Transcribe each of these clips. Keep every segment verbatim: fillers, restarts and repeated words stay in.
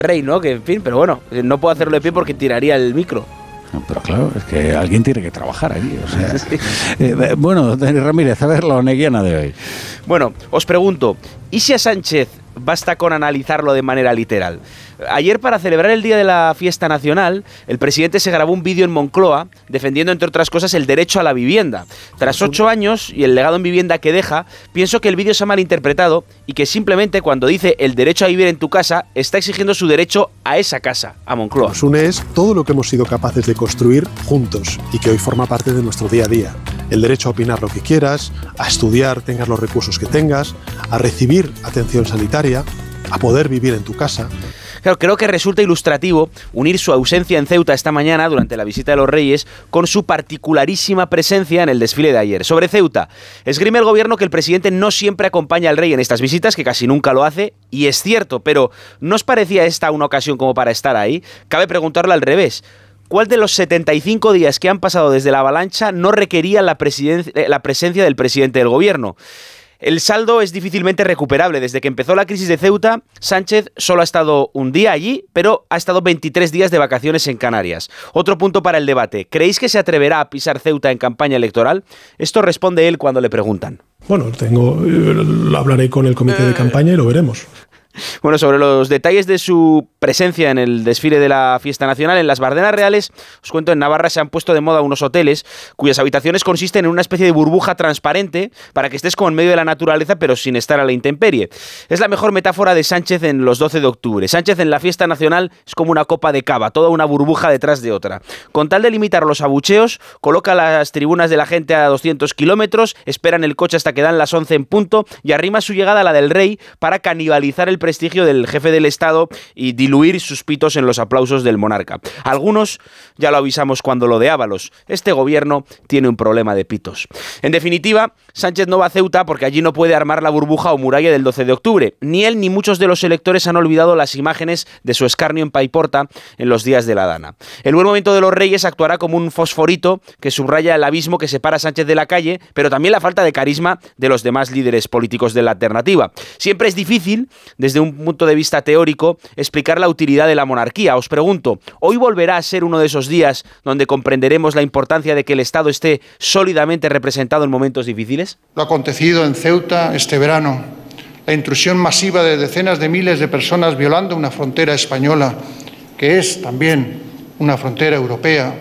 rey, ¿no? Que en fin, pero bueno, no puedo hacerlo de pie porque tiraría el micro. No, pero claro, es que alguien tiene que trabajar allí. O sea, sí. eh, bueno, Ramírez, a ver la oneguiana de hoy. Bueno, os pregunto, ¿y si a Sánchez basta con analizarlo de manera literal? Ayer, para celebrar el Día de la Fiesta Nacional, el presidente se grabó un vídeo en Moncloa defendiendo, entre otras cosas, el derecho a la vivienda. Tras ocho años y el legado en vivienda que deja, pienso que el vídeo se ha malinterpretado y que simplemente cuando dice el derecho a vivir en tu casa, está exigiendo su derecho a esa casa, a Moncloa. Nos une es todo lo que hemos sido capaces de construir juntos y que hoy forma parte de nuestro día a día. El derecho a opinar lo que quieras, a estudiar, tengas los recursos que tengas, a recibir atención sanitaria, a poder vivir en tu casa. Claro, creo que resulta ilustrativo unir su ausencia en Ceuta esta mañana durante la visita de los Reyes con su particularísima presencia en el desfile de ayer. Sobre Ceuta, esgrime el gobierno que el presidente no siempre acompaña al rey en estas visitas, que casi nunca lo hace, y es cierto, pero ¿no os parecía esta una ocasión como para estar ahí? Cabe preguntarlo al revés. ¿Cuál de los setenta y cinco días que han pasado desde la avalancha no requería la, presiden- la presencia del presidente del gobierno? El saldo es difícilmente recuperable. Desde que empezó la crisis de Ceuta, Sánchez solo ha estado un día allí, pero ha estado veintitrés días de vacaciones en Canarias. Otro punto para el debate. ¿Creéis que se atreverá a pisar Ceuta en campaña electoral? Esto responde él cuando le preguntan. Bueno, tengo, lo hablaré con el comité de campaña y lo veremos. Bueno, sobre los detalles de su presencia en el desfile de la Fiesta Nacional, en las Bardenas Reales, os cuento, en Navarra se han puesto de moda unos hoteles cuyas habitaciones consisten en una especie de burbuja transparente para que estés como en medio de la naturaleza pero sin estar a la intemperie. Es la mejor metáfora de Sánchez en los doce de octubre. Sánchez en la Fiesta Nacional es como una copa de cava, toda una burbuja detrás de otra. Con tal de limitar los abucheos, coloca las tribunas de la gente a doscientos kilómetros, esperan el coche hasta que dan las once en punto y arrima su llegada a la del rey para canibalizar el prestigio del jefe del Estado y diluir sus pitos en los aplausos del monarca. Algunos ya lo avisamos cuando lo de Ábalos. Este gobierno tiene un problema de pitos. En definitiva, Sánchez no va a Ceuta porque allí no puede armar la burbuja o muralla del doce de octubre. Ni él ni muchos de los electores han olvidado las imágenes de su escarnio en Paiporta en los días de la Dana. El buen momento de los Reyes actuará como un fosforito que subraya el abismo que separa a Sánchez de la calle, pero también la falta de carisma de los demás líderes políticos de la alternativa. Siempre es difícil, desde un punto de vista teórico, explicar la utilidad de la monarquía. Os pregunto, ¿hoy volverá a ser uno de esos días donde comprenderemos la importancia de que el Estado esté sólidamente representado en momentos difíciles? Lo acontecido en Ceuta este verano, la intrusión masiva de decenas de miles de personas violando una frontera española, que es también una frontera europea,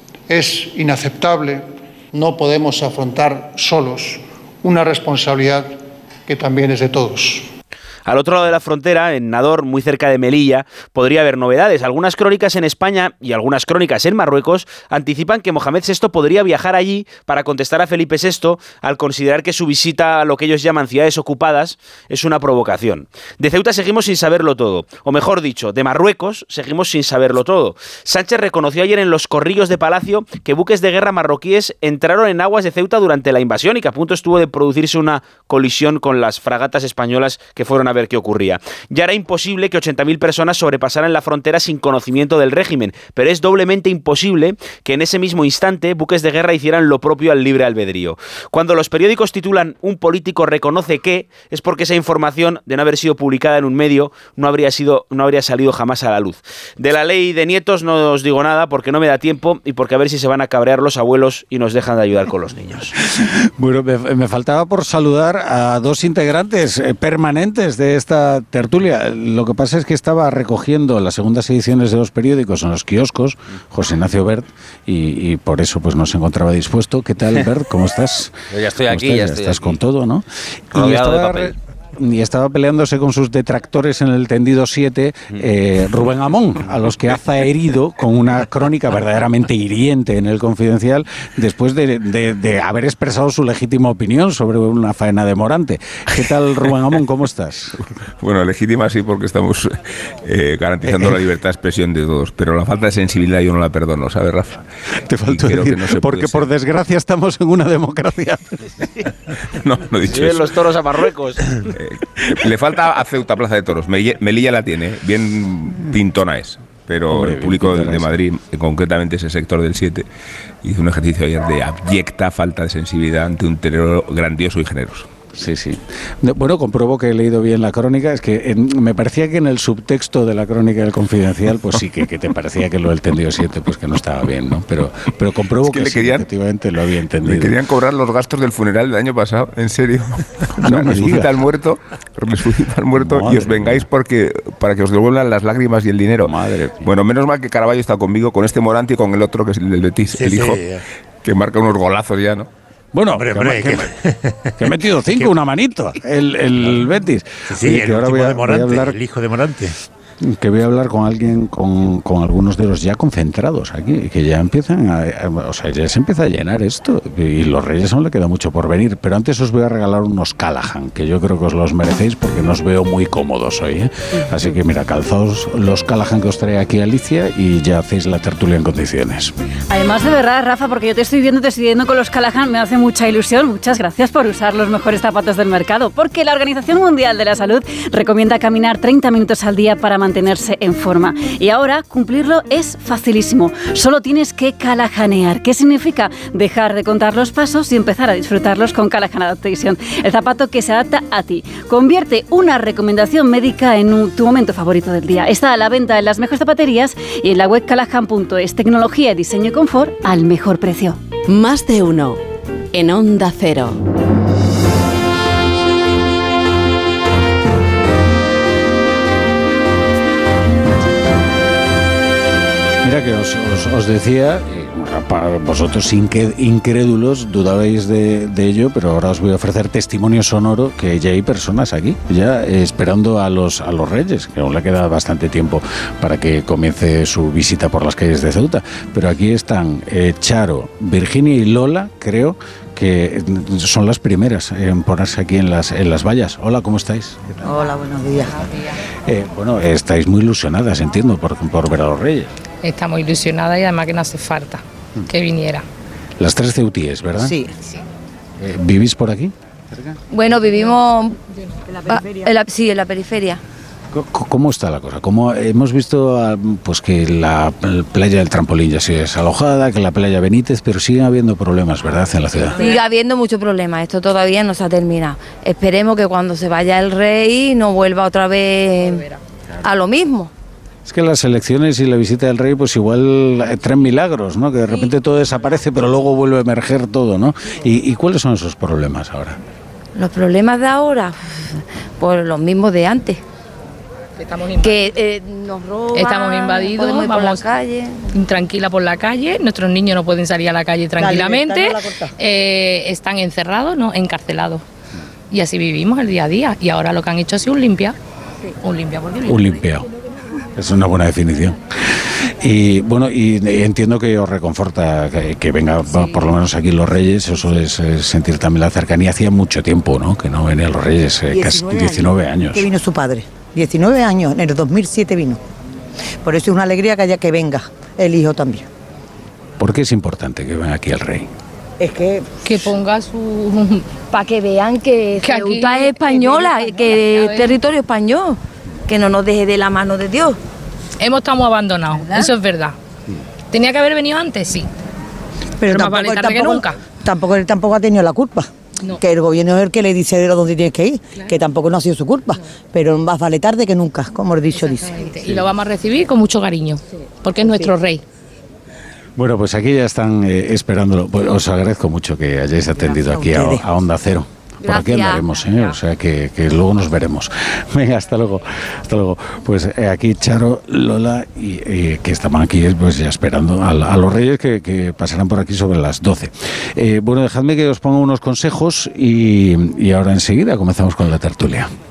es inaceptable. No podemos afrontar solos una responsabilidad que también es de todos. Al otro lado de la frontera, en Nador, muy cerca de Melilla, podría haber novedades. Algunas crónicas en España y algunas crónicas en Marruecos anticipan que Mohamed sexto podría viajar allí para contestar a Felipe sexto al considerar que su visita a lo que ellos llaman ciudades ocupadas es una provocación. De Ceuta seguimos sin saberlo todo, o mejor dicho, de Marruecos seguimos sin saberlo todo. Sánchez reconoció ayer en los corrillos de Palacio que buques de guerra marroquíes entraron en aguas de Ceuta durante la invasión y que a punto estuvo de producirse una colisión con las fragatas españolas que fueron a ver qué ocurría. Ya era imposible que ochenta mil personas sobrepasaran la frontera sin conocimiento del régimen, pero es doblemente imposible que en ese mismo instante buques de guerra hicieran lo propio al libre albedrío. Cuando los periódicos titulan "Un político reconoce que", es porque esa información, de no haber sido publicada en un medio, no habría sido, no habría salido jamás a la luz. De la ley de nietos no os digo nada porque no me da tiempo y porque a ver si se van a cabrear los abuelos y nos dejan de ayudar con los niños. Bueno, me, me faltaba por saludar a dos integrantes eh, permanentes de esta tertulia. Lo que pasa es que estaba recogiendo las segundas ediciones de los periódicos en los kioscos, José Ignacio Bert, y, y por eso pues no se encontraba dispuesto. ¿Qué tal, Bert? ¿Cómo estás? Yo ya estoy aquí, estás? ya, ya estoy estás aquí. con todo, ¿no? Rodeado y estaba, de papel. Y estaba peleándose con sus detractores en el tendido siete, eh, Rubén Amón, a los que ha zaherido con una crónica verdaderamente hiriente en el Confidencial después de, de, de haber expresado su legítima opinión sobre una faena de Morante. ¿Qué tal, Rubén Amón? ¿Cómo estás? Bueno, legítima sí, porque estamos eh, garantizando la libertad de expresión de todos, pero la falta de sensibilidad yo no la perdono, ¿sabes, Rafa? Te faltó Y creo decir, que no se porque puede por ser. desgracia estamos en una democracia. No, no he dicho Viven eso. los toros a Marruecos. Eh, le falta a Ceuta Plaza de Toros. Melilla, Melilla la tiene, bien pintona es. Pero Hombre, el público bien de Madrid, concretamente ese sector del siete, hizo un ejercicio ayer de abyecta falta de sensibilidad ante un terror grandioso y generoso. Sí, sí. Bueno, compruebo que he leído bien la crónica. Es que en, me parecía que en el subtexto de la crónica del Confidencial, pues sí, que, que te parecía que lo del tendido siete, pues que no estaba bien, ¿no? Pero, pero compruebo es que, que le sí, querían, efectivamente lo había entendido. Le querían cobrar los gastos del funeral del año pasado, en serio. O sea, no resucita al muerto, resucita al muerto Madre y os vengáis porque para que os devuelvan las lágrimas y el dinero. Madre bueno, menos mal que Caraballo está conmigo, con este Morante y con el otro, que es el del Betis, sí, el hijo, sí, que marca unos golazos ya, ¿no? Bueno, hombre, hombre, que, que, que ha metido cinco, que, una manito, el, el Betis. Sí, sí, Oye, el, ahora voy a, de Morante, voy a hablar, el hijo de Morante. Que voy a hablar con alguien, con, con algunos de los ya concentrados aquí, que ya empiezan a, a, o sea, ya se empieza a llenar esto, y los Reyes aún le queda mucho por venir, pero antes os voy a regalar unos Callahan, que yo creo que os los merecéis porque no os veo muy cómodos hoy, ¿eh? Así que mira, calzaos los Callahan que os trae aquí Alicia y ya hacéis la tertulia en condiciones. Además, de verdad, Rafa, porque yo te estoy viendo, te estoy viendo con los Callahan, me hace mucha ilusión. Muchas gracias por usar los mejores zapatos del mercado, porque la Organización Mundial de la Salud recomienda caminar treinta minutos al día para mantenerse en forma. Y ahora cumplirlo es facilísimo. Solo tienes que callahanear. ¿Qué significa? Dejar de contar los pasos y empezar a disfrutarlos con Callahan Adaptation, el zapato que se adapta a ti. Convierte una recomendación médica en un, tu momento favorito del día. Está a la venta en las mejores zapaterías y en la web callahan punto es. Tecnología, diseño y confort al mejor precio. Más de uno en Onda Cero. Mira que os, os, os decía, para vosotros incrédulos dudabais de, de ello, pero ahora os voy a ofrecer testimonio sonoro que ya hay personas aquí, ya esperando a los, a los Reyes, que aún le queda bastante tiempo para que comience su visita por las calles de Ceuta. Pero aquí están eh, Charo, Virginia y Lola, creo, que son las primeras en ponerse aquí en las, en las vallas. Hola, ¿cómo estáis? Hola, buenos días. Eh, bueno, estáis muy ilusionadas, entiendo, por, por ver a los Reyes. Estamos ilusionadas y además que no hace falta que viniera. Las tres ceutíes, ¿verdad? Sí. Eh, ¿Vivís por aquí? Bueno, vivimos en la periferia. En la, sí, en la periferia. ¿Cómo está la cosa? Como hemos visto pues que la playa del Trampolín ya ha sido desalojada, que la playa Benítez, pero siguen habiendo problemas, ¿verdad?, en la ciudad. Sigue habiendo muchos problemas, esto todavía no se ha terminado. Esperemos que cuando se vaya el rey no vuelva otra vez a lo mismo. Es que las elecciones y la visita del rey pues igual traen milagros, ¿no? Que de repente sí. todo desaparece, pero luego vuelve a emerger todo, ¿no? ¿Y, y cuáles son esos problemas ahora? Los problemas de ahora, pues los mismos de antes. Estamos que eh, nos roban, estamos invadidos, podemos ir vamos por la calle. Tranquila por la calle, nuestros niños no pueden salir a la calle tranquilamente, la eh, están encerrados, no, encarcelados. Y así vivimos el día a día. Y ahora lo que han hecho ha sido un limpia. Sí. Un limpia por Un limpiado. Es una buena definición. Y bueno, y entiendo que os reconforta que, que venga sí. por lo menos aquí los Reyes, eso es, es sentir también la cercanía. Hacía mucho tiempo, ¿no?, que no venían los Reyes, eh, casi diecinueve años. Que vino su padre, diecinueve años, en el dos mil siete vino. Por eso es una alegría que haya que venga el hijo también. ¿Por qué es importante que venga aquí el rey? Es que que ponga su... para que vean que, que Ceuta es española, es que es territorio español, que no nos deje de la mano de Dios. Hemos estado abandonados, ¿verdad? Eso es verdad. ¿Tenía que haber venido antes? Sí. Pero, Pero tampoco, más vale tarde tampoco, que nunca. Tampoco él tampoco ha tenido la culpa. No. Que el gobierno es el que le dice de dónde tienes que ir, claro. Que tampoco no ha sido su culpa, no. Pero más vale tarde que nunca, como el dicho dice. Y lo vamos a recibir con mucho cariño, porque es nuestro sí. rey. Bueno, pues aquí ya están eh, esperándolo. Pues os agradezco mucho que hayáis atendido aquí a, a Onda Cero. Por Gracias. Aquí andaremos, ¿eh? O sea que, que luego nos veremos. Venga, hasta luego. Hasta luego. Pues eh, aquí Charo, Lola y eh, que estaban aquí pues ya esperando a, a los Reyes que, que pasarán por aquí sobre las doce. Eh, bueno, dejadme que os ponga unos consejos y, y ahora enseguida comenzamos con la tertulia.